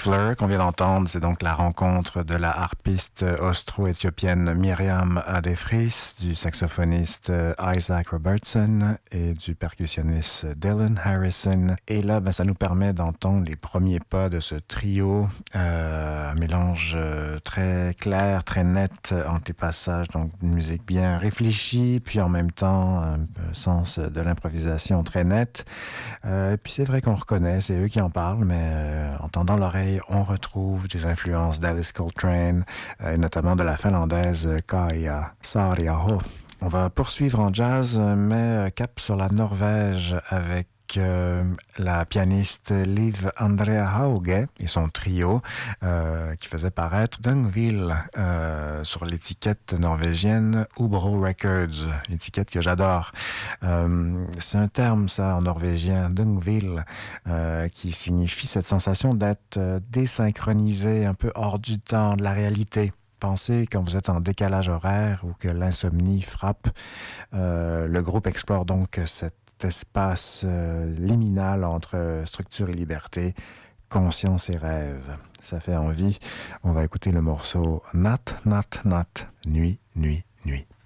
Fleur qu'on vient d'entendre, c'est donc la rencontre de la harpiste austro-éthiopienne Myriam Adefris, du saxophoniste Isaac Robertson et du percussionniste Dylan Harrison. Et là, ça nous permet d'entendre les premiers pas de ce trio, un mélange très clair, très net entre les passages, donc une musique bien réfléchie, puis en même temps un sens de l'improvisation très net. Et puis c'est vrai qu'on reconnaît, c'est eux qui en parlent, mais en tendant l'oreille, on retrouve des influences d'Alice Coltrane, et notamment de la finlandaise Kaija Saariaho. On va poursuivre en jazz, mais cap sur la Norvège avec la pianiste Liv Andrea Hauge et son trio qui faisait paraître Dungvill sur l'étiquette norvégienne Ubro Records, étiquette que j'adore. C'est un terme, ça, en norvégien, Dungvill, qui signifie cette sensation d'être désynchronisé, un peu hors du temps, de la réalité. Pensez quand vous êtes en décalage horaire ou que l'insomnie frappe. Le groupe explore donc cet espace liminal entre structure et liberté, conscience et rêve. Ça fait envie. On va écouter le morceau Nat, Nat, Nat, Nuit, Nuit, Nuit.